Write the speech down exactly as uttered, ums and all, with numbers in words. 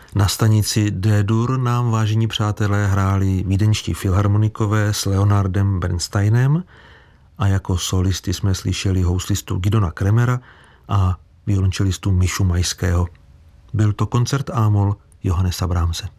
Na stanici D-dur nám, vážení přátelé, hráli vídeňští filharmonikové s Leonardem Bernsteinem a jako solisty jsme slyšeli houslistu Gidona Kremera a violončelistu Mišu Majského. Byl to koncert A-moll Johannesa Brahmse.